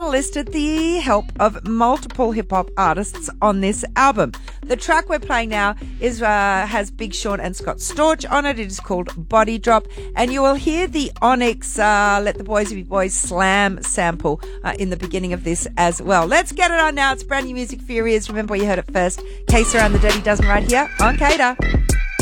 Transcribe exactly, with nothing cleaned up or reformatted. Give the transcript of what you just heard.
enlisted the help of multiple hip-hop artists on this album. The track we're playing now is uh, has Big Sean and Scott Storch on it. It is called Body Drop, and you will hear the Onyx uh, Let the Boys Be Boys slam sample uh, in the beginning of this as well. Let's get it on now. It's brand new music for your ears. Remember where you heard it first. K Sara and the Dirty Dozen right here on K A Y D A.